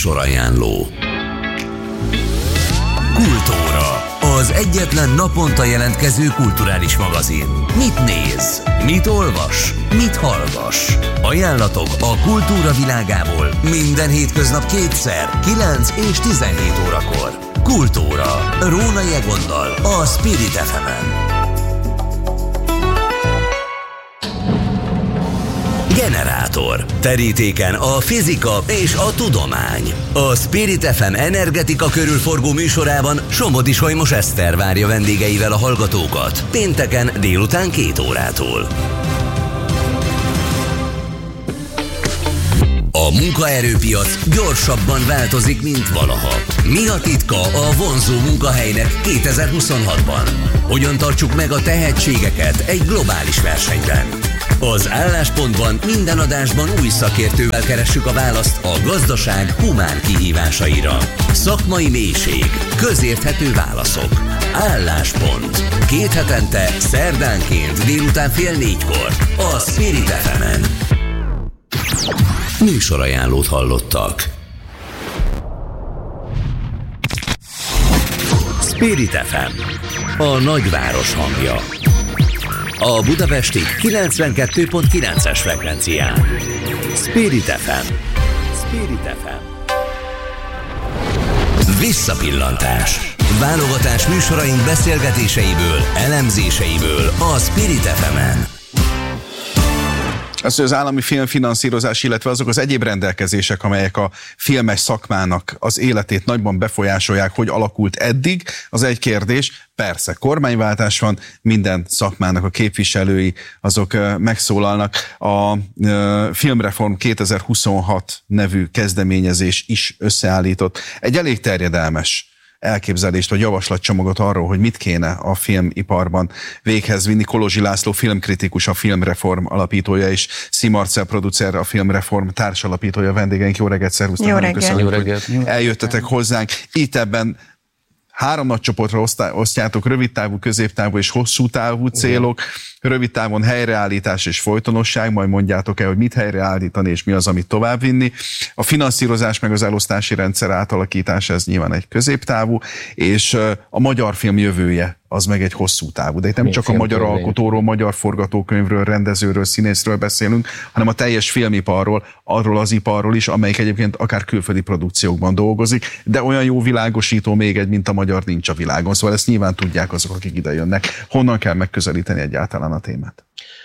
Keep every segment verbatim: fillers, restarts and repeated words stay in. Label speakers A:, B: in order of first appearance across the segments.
A: Műsorajánló. Kultúra, az egyetlen naponta jelentkező kulturális magazin. Mit néz? Mit olvas? Mit hallgass? Ajánlatok a kultúra világából minden hétköznap kétszer, kilenc és tizenhét órakor. Kultúra, Rónai Egonnal, a Spirit ef emen. Generátor. Terítéken a fizika és a tudomány. A Spirit ef em energetika körülforgó műsorában Somodi Solymos Eszter várja vendégeivel a hallgatókat. Pénteken délután két órától. A munkaerőpiac gyorsabban változik, mint valaha. Mi a titka a vonzó munkahelynek kétezer-huszonhatban? Hogyan tartsuk meg a tehetségeket egy globális versenyben? Az Álláspontban minden adásban új szakértővel keressük a választ a gazdaság humán kihívásaira. Szakmai mélység, közérthető válaszok. Álláspont. Két hetente, szerdánként délután fél négykor a Spirit ef emen. Műsorajánlót hallottak. Spirit ef em, a nagyváros hangja. A budapesti kilencvenkettő pont kilences frekvencián. Spirit ef em. Spirit ef em. Visszapillantás. Válogatás műsoraink beszélgetéseiből, elemzéseiből a Spirit ef emen.
B: Az, az állami filmfinanszírozás, illetve azok az egyéb rendelkezések, amelyek a filmes szakmának az életét nagyban befolyásolják, hogy alakult eddig, az egy kérdés. Persze, kormányváltás van, minden szakmának a képviselői, azok megszólalnak. A Filmreform kétezer-huszonhat nevű kezdeményezés is összeállított egy elég terjedelmes elképzelést vagy javaslatcsomagot arról, hogy mit kéne a filmiparban véghez vinni. Kolozsi László filmkritikus, a Filmreform alapítója, és Szimarcel producer, a Filmreform társalapítója, vendégeink. Jó reggelt, szervusztok!
C: Jó reggelt!
B: Jó reggelt! Eljöttetek hozzánk. Itt ebben három nagy csoportra osztjátok: rövidtávú, középtávú és hosszú távú célok. Rövid távon helyreállítás és folytonosság, majd mondjátok el, hogy mit helyreállítani és mi az, amit továbbvinni. A finanszírozás meg az elosztási rendszer átalakítása, ez nyilván egy középtávú, és a magyar film jövője az meg egy hosszú távú. De itt nem mi csak a magyar törvény. alkotóról, magyar forgatókönyvről, rendezőről, színészről beszélünk, hanem a teljes filmiparról, arról az iparról is, amelyik egyébként akár külföldi produkciókban dolgozik, de olyan jó világosító még egy, mint a magyar, nincs a világon. Szóval ezt nyilván tudják azok, akik ide jönnek. Honnan kell megközelíteni egyáltalán a témát?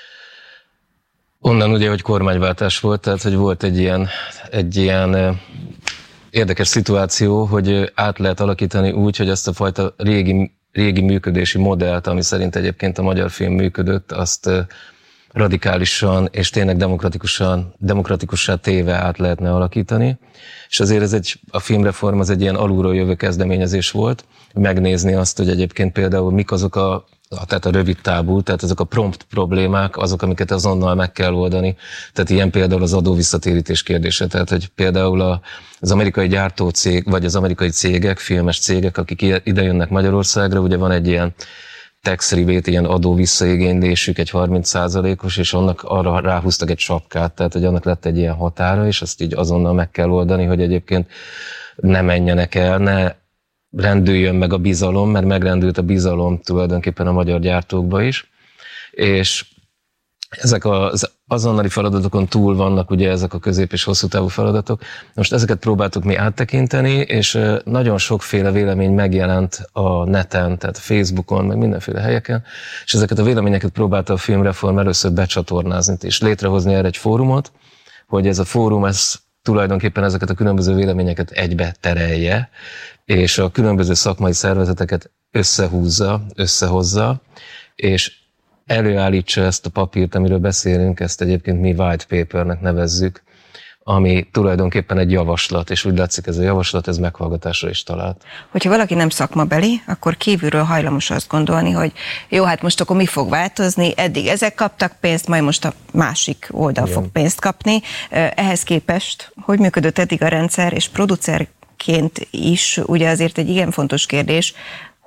D: Onnan ugye, hogy kormányváltás volt, tehát hogy volt egy ilyen, egy ilyen érdekes szituáció, hogy át lehet alakítani úgy, hogy ezt a fajta régi, régi működési modellt, ami szerint egyébként a magyar film működött, azt radikálisan és tényleg demokratikusan, demokratikussá téve át lehetne alakítani. És azért ez egy, a Filmreform az egy ilyen alulról jövő kezdeményezés volt, megnézni azt, hogy egyébként például mik azok a tehát a rövid távú, tehát ezek a prompt problémák, azok, amiket azonnal meg kell oldani. Tehát ilyen például az adóvisszatérítés kérdése. Tehát, hogy például a, az amerikai gyártócég, vagy az amerikai cégek, filmes cégek, akik ide jönnek Magyarországra, ugye van egy ilyen tax rebate, ilyen adóvisszaigénylésük, egy harminc százalékos, és annak arra ráhúztak egy sapkát, tehát hogy annak lett egy ilyen határa, és azt így azonnal meg kell oldani, hogy egyébként ne menjenek el, ne rendüljön meg a bizalom, mert megrendült a bizalom tulajdonképpen a magyar gyártókba is, és ezek az azonnali feladatokon túl vannak ugye ezek a közép- és hosszú távú feladatok. Most ezeket próbáltuk mi áttekinteni, és nagyon sokféle vélemény megjelent a neten, tehát a Facebookon, meg mindenféle helyeken, és ezeket a véleményeket próbálta a Filmreform először becsatornázni, és létrehozni erre egy fórumot, hogy ez a fórum, ez tulajdonképpen ezeket a különböző véleményeket egybe terelje, és a különböző szakmai szervezeteket összehúzza, összehozza, és előállítsa ezt a papírt, amiről beszélünk, ezt egyébként mi white papernek nevezzük, ami tulajdonképpen egy javaslat, és úgy látszik, ez a javaslat, ez meghallgatásra is talált.
C: Hogyha valaki nem szakmabeli, akkor kívülről hajlamos azt gondolni, hogy jó, hát most akkor mi fog változni, eddig ezek kaptak pénzt, majd most a másik oldal Igen. fog pénzt kapni. Ehhez képest, hogy működött eddig a rendszer, és producerként is, ugye azért egy igen fontos kérdés,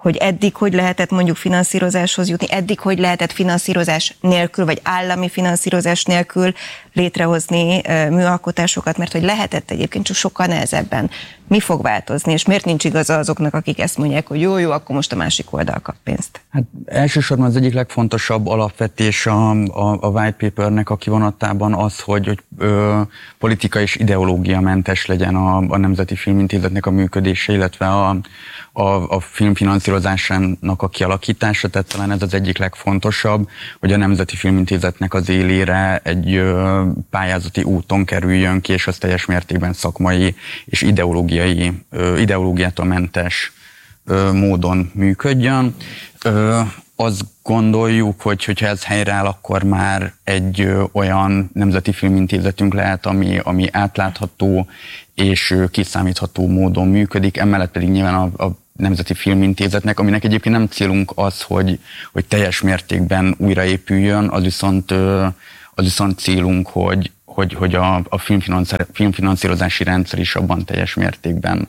C: hogy eddig hogy lehetett mondjuk finanszírozáshoz jutni, eddig hogy lehetett finanszírozás nélkül, vagy állami finanszírozás nélkül létrehozni műalkotásokat, mert hogy lehetett egyébként, csak sokkal nehezebben. Mi fog változni, és miért nincs igaza azoknak, akik ezt mondják, hogy jó, jó, akkor most a másik oldal kap pénzt?
E: Hát elsősorban az egyik legfontosabb alapvetés a, a, a white papernek a kivonatában az, hogy, hogy ö, politika és ideológia mentes legyen a, a Nemzeti Filmintézetnek a működése, illetve a, a, a filmfinanszírozásának a kialakítása, tehát talán ez az egyik legfontosabb, hogy a Nemzeti Filmintézetnek az élére egy ö, pályázati úton kerüljön ki, és az teljes mértékben szakmai és ideológiai, ö, ideológiától mentes ö, módon működjön. Ö, azt gondoljuk, hogy hogyha ez helyreáll, akkor már egy ö, olyan Nemzeti Filmintézetünk lehet, ami, ami átlátható és ö, kiszámítható módon működik, emellett pedig nyilván a, a Nemzeti Filmintézetnek, aminek egyébként nem célunk az, hogy, hogy teljes mértékben újraépüljön, az viszont, az viszont célunk, hogy, hogy, hogy a, a filmfinanszírozási rendszer is abban teljes mértékben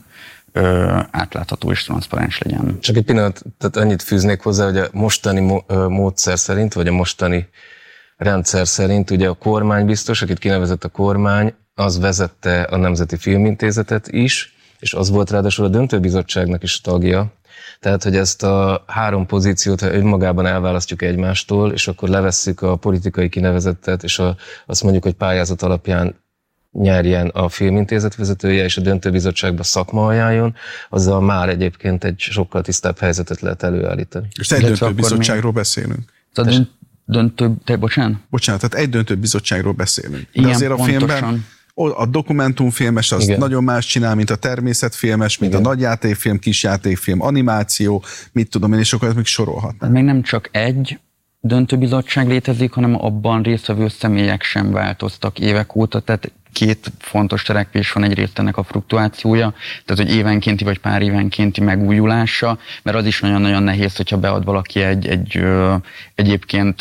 E: ö, átlátható és transzparens legyen.
D: Csak egy pillanat, tehát annyit fűznék hozzá, hogy a mostani módszer szerint, vagy a mostani rendszer szerint, ugye a kormány biztos, akit kinevezett a kormány, az vezette a Nemzeti Filmintézetet is, és az volt ráadásul a döntőbizottságnak is tagja. Tehát, hogy ezt a három pozíciót önmagában elválasztjuk egymástól, és akkor levesszük a politikai kinevezettet, és a, azt mondjuk, hogy pályázat alapján nyerjen a filmintézet vezetője, és a döntőbizottságba szakma ajánljon, azzal már egyébként egy sokkal tisztább helyzetet lehet előállítani.
B: És egy döntőbizottságról beszélünk.
E: Tehát döntő, te, bocsánat?
B: Bocsánat, tehát egy döntőbizottságról beszélünk. De
E: igen,
B: azért a
E: pontosan.
B: filmben a dokumentumfilmes az igen. nagyon más csinál, mint a természetfilmes, mint igen. a nagyjátékfilm, kisjátékfilm, animáció, mit tudom én, és sokat még sorolhatnám.
E: Még nem csak egy döntőbizottság létezik, hanem abban résztvevő személyek sem változtak évek óta, tehát két fontos törekvés van egyrészt ennek a fluktuációja, tehát hogy évenkénti vagy pár évenkénti megújulása, mert az is nagyon-nagyon nehéz, hogyha bead valaki egy, egy ö, egyébként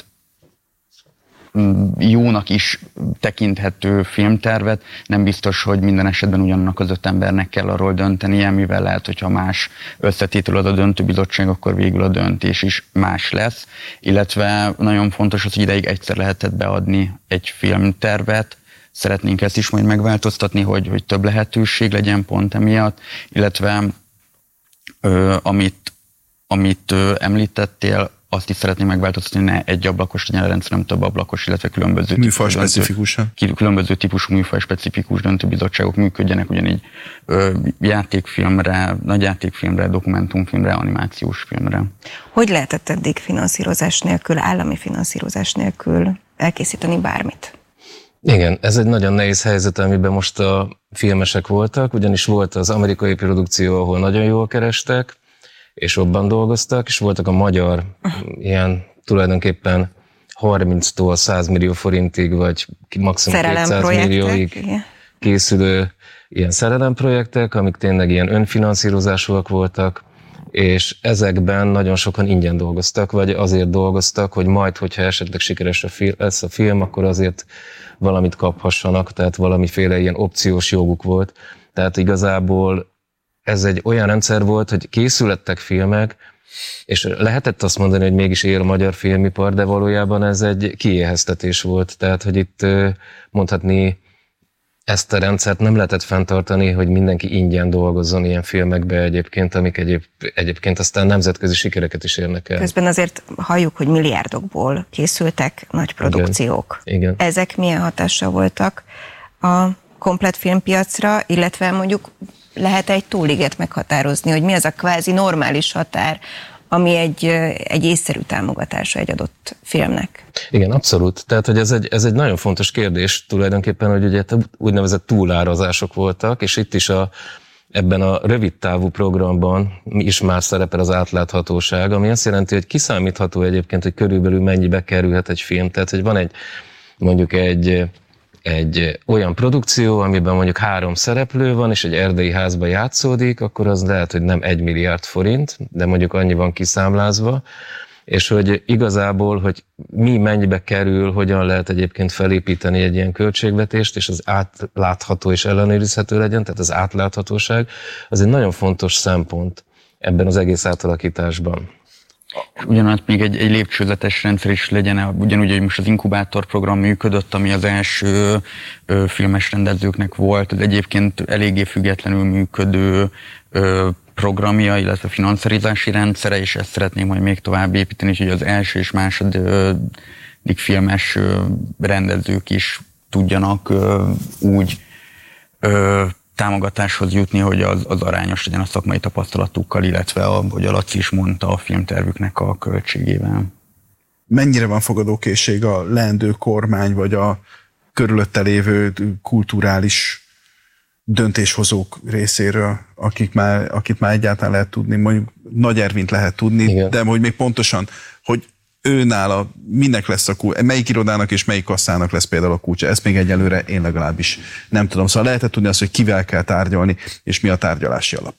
E: jónak is tekinthető filmtervet, nem biztos, hogy minden esetben ugyanannak az öt embernek kell arról döntenie, mivel lehet, hogyha más összetétel az a döntőbizottság, akkor végül a döntés is más lesz. Illetve nagyon fontos az, hogy ideig egyszer lehetett beadni egy filmtervet, szeretnénk ezt is majd megváltoztatni, hogy, hogy több lehetőség legyen pont emiatt, illetve ö, amit, amit ö, említettél, azt is szeretném megváltoztatni, hogy ne egy ablakos legyen a rendszer, hanem több ablakos, illetve különböző
B: műfaj specifikusan.
E: Különböző típusú műfaj specifikus döntőbizottságok működjenek, ugyanígy ö, játékfilmre, nagyjátékfilmre, dokumentumfilmre, animációs filmre.
C: Hogy lehetett eddig finanszírozás nélkül, állami finanszírozás nélkül elkészíteni bármit?
D: Igen, ez egy nagyon nehéz helyzet, amiben most a filmesek voltak, ugyanis volt az amerikai produkció, ahol nagyon jól kerestek, és abban dolgoztak, és voltak a magyar ilyen tulajdonképpen harminctól száz millió forintig, vagy maximum kétszáz millióig készülő ilyen szerelemprojektek, amik tényleg ilyen önfinanszírozásúak voltak, és ezekben nagyon sokan ingyen dolgoztak, vagy azért dolgoztak, hogy majd, hogyha esetleg sikeres lesz a film, akkor azért valamit kaphassanak, tehát valamiféle ilyen opciós joguk volt. Tehát igazából ez egy olyan rendszer volt, hogy készülettek filmek, és lehetett azt mondani, hogy mégis él a magyar filmipar, de valójában ez egy kiéheztetés volt. Tehát, hogy itt mondhatni, ezt a rendszert nem lehetett fenntartani, hogy mindenki ingyen dolgozzon ilyen filmekbe egyébként, amik egyéb, egyébként aztán nemzetközi sikereket is érnek el.
C: Közben azért halljuk, hogy milliárdokból készültek nagy produkciók.
D: Igen. Igen.
C: Ezek milyen hatással voltak a komplett filmpiacra, illetve mondjuk lehet egy túliget meghatározni, hogy mi az a kvázi normális határ, ami egy, egy észszerű támogatása egy adott filmnek.
D: Igen, abszolút. Tehát, hogy ez egy, ez egy nagyon fontos kérdés tulajdonképpen, hogy ugye úgynevezett túlárazások voltak, és itt is a, ebben a rövidtávú programban is már szerepel az átláthatóság, ami azt jelenti, hogy kiszámítható egyébként, hogy körülbelül mennyibe kerülhet egy film. Tehát, hogy van egy mondjuk egy egy olyan produkció, amiben mondjuk három szereplő van, és egy erdei házba játszódik, akkor az lehet, hogy nem egy milliárd forint, de mondjuk annyi van kiszámlázva, és hogy igazából, hogy mi mennyibe kerül, hogyan lehet egyébként felépíteni egy ilyen költségvetést, és az átlátható és ellenőrizhető legyen, tehát az átláthatóság, az egy nagyon fontos szempont ebben az egész átalakításban.
E: Ugyanaz még egy, egy lépcsőzetes rendszer is legyen, ugyanúgy, hogy most az inkubátor program működött, ami az első ö, filmes rendezőknek volt, az egyébként eléggé függetlenül működő ö, programja, illetve finanszírozási rendszere, és ezt szeretném majd még tovább építeni, hogy az első és második filmes ö, rendezők is tudjanak ö, úgy ö, támogatáshoz jutni, hogy az, az arányos legyen a szakmai tapasztalatukkal, illetve, a, hogy a Laci is mondta, a filmtervüknek a költségével.
B: Mennyire van fogadókészség a leendő kormány, vagy a körülötte lévő kulturális döntéshozók részéről, akik már, akit már egyáltalán lehet tudni, mondjuk Nagy Ervint lehet tudni, igen, de hogy még pontosan, hogy ő nála minek lesz a kulcs, melyik irodának és melyik kasszának lesz például a kulcsa, ezt még egyelőre én legalábbis nem tudom. Szóval lehetett tudni azt, hogy kivel kell tárgyalni, és mi a tárgyalási alap.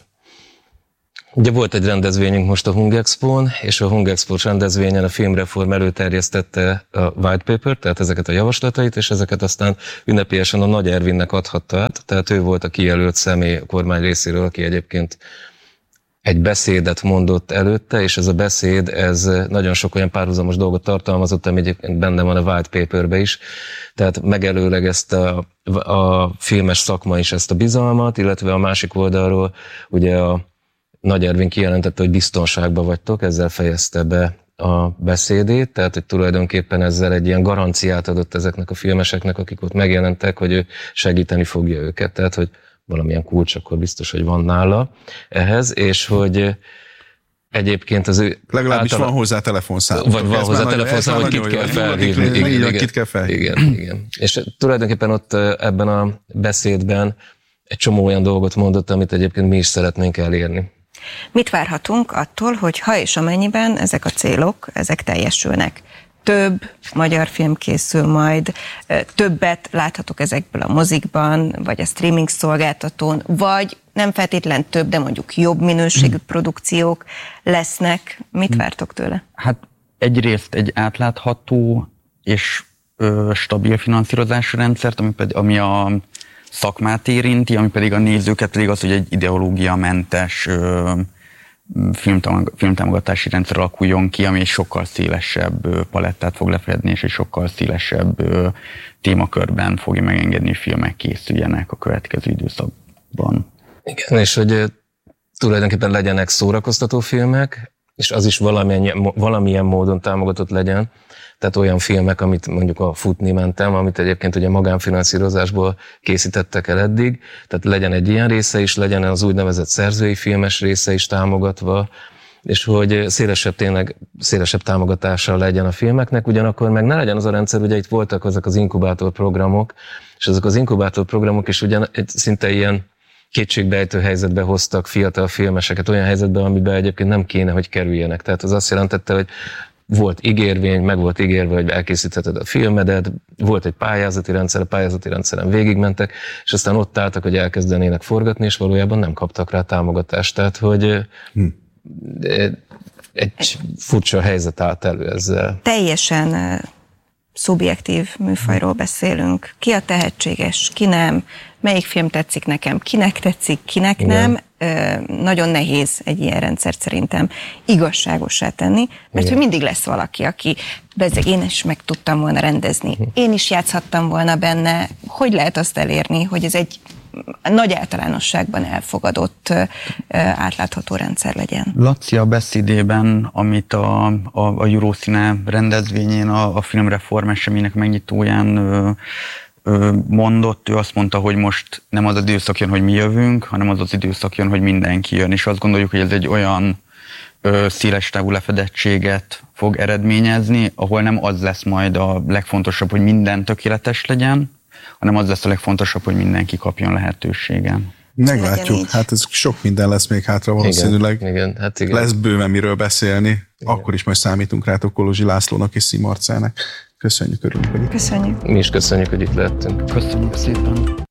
D: Ugye volt egy rendezvényünk most a Hungexpón, és a Hungexpós rendezvényen a Filmreform előterjesztette a white paper, tehát ezeket a javaslatait, és ezeket aztán ünnepélyesen a Nagy Ervinnek adhatta át, tehát ő volt a kijelölt személy a kormány részéről, aki egyébként egy beszédet mondott előtte, és ez a beszéd, ez nagyon sok olyan párhuzamos dolgot tartalmazott, ami egyébként benne van a white paperbe is, tehát megelőlegezte a, a filmes szakma is ezt a bizalmat, illetve a másik oldalról ugye a Nagy Ervin kijelentette, hogy biztonságban vagytok, ezzel fejezte be a beszédét, tehát hogy tulajdonképpen ezzel egy ilyen garanciát adott ezeknek a filmeseknek, akik ott megjelentek, hogy ő segíteni fogja őket, tehát hogy valamilyen kulcs akkor biztos, hogy van nála ehhez, és hogy egyébként az ő...
B: Legalábbis által... van hozzá telefonszám.
D: Vagy van hozzá telefonszám, hogy kit kell felhívni. Igen, igen,
B: kit kell felhívni.
D: Igen, igen. És tulajdonképpen ott ebben a beszédben egy csomó olyan dolgot mondott, amit egyébként mi is szeretnénk elérni.
C: Mit várhatunk attól, hogy ha és amennyiben ezek a célok, ezek teljesülnek? Több magyar film készül majd, többet láthatok ezekből a mozikban, vagy a streaming szolgáltatón, vagy nem feltétlen több, de mondjuk jobb minőségű produkciók lesznek. Mit vártok tőle? Hát
E: egyrészt egy átlátható és ö, stabil finanszírozási rendszert, ami, pedig, ami a szakmát érinti, ami pedig a nézőket pedig az, hogy egy ideológiamentes ö, filmtámogatási rendszer alakuljon ki, ami egy sokkal szélesebb palettát fog lefedni, és egy sokkal szélesebb témakörben fogja megengedni, hogy filmek készüljenek a következő időszakban.
D: Igen, és hogy tulajdonképpen legyenek szórakoztató filmek, és az is valamilyen, valamilyen módon támogatott legyen. Tehát olyan filmek, amit mondjuk a Futni mentem, amit egyébként ugye magánfinanszírozásból készítettek el eddig, tehát legyen egy ilyen része is, legyen az úgynevezett szerzői filmes része is támogatva, és hogy szélesebb, tényleg szélesebb támogatással legyen a filmeknek, ugyanakkor meg ne legyen az a rendszer, ugye itt voltak azok az inkubátor programok, és azok az inkubátor programok is ugyan egy szinte ilyen kétségbejtő helyzetbe hoztak fiatal filmeseket, olyan helyzetbe, amiben egyébként nem kéne, hogy kerüljenek. Tehát az azt jelentette, hogy volt ígérvény, meg volt ígérve, hogy elkészítheted a filmedet, volt egy pályázati rendszer, a pályázati rendszeren végigmentek, és aztán ott álltak, hogy elkezdenének forgatni, és valójában nem kaptak rá támogatást. Tehát, hogy hm. egy furcsa helyzet állt elő ezzel.
C: Teljesen szubjektív műfajról beszélünk. Ki a tehetséges, ki nem, melyik film tetszik nekem, kinek tetszik, kinek igen. nem. Nagyon nehéz egy ilyen rendszert szerintem igazságossá tenni, mert igen. hogy mindig lesz valaki, aki bezzeg, én is meg tudtam volna rendezni, én is játszhattam volna benne. Hogy lehet azt elérni, hogy ez egy nagy általánosságban elfogadott, átlátható rendszer legyen?
E: Laci a beszédében, amit a, a, a Eurocine rendezvényén, a, a Filmreform eseménynek megnyitóján ö, ö, mondott, ő azt mondta, hogy most nem az időszak jön, hogy mi jövünk, hanem az az időszak jön, hogy mindenki jön, és azt gondoljuk, hogy ez egy olyan ö, széles távú lefedettséget fog eredményezni, ahol nem az lesz majd a legfontosabb, hogy minden tökéletes legyen, hanem az lesz a legfontosabb, hogy mindenki kapjon lehetőségen.
B: Meglátjuk, hát ez sok minden lesz még hátra valószínűleg.
D: Igen, igen, hát igen.
B: Lesz bőven miről beszélni, igen. Akkor is majd számítunk rátok Kolozsi Lászlónak és Szimmarcának. Köszönjük, örülünk, hogy itt.
C: Köszönjük.
D: Mi is köszönjük, hogy itt lehettünk.
E: Köszönjük szépen.